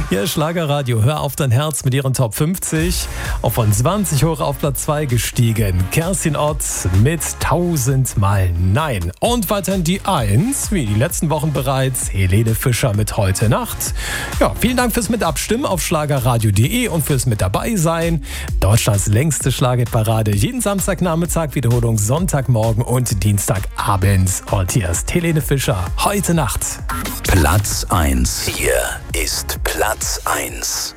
Hier ist Schlagerradio. Hör auf dein Herz mit ihren Top 50. Auch von 20 hoch auf Platz 2 gestiegen. Kerstin Ott mit 1000 Mal Nein. Und weiterhin die 1, wie die letzten Wochen bereits, Helene Fischer mit Heute Nacht. Ja, vielen Dank fürs Mitabstimmen auf schlagerradio.de und fürs mit dabei sein. Deutschlands längste Schlagerparade. Jeden Samstagnachmittag, Wiederholung Sonntagmorgen und Dienstagabend. Und hier ist Helene Fischer. Heute Nacht. Platz 1. Hier ist Platz 1.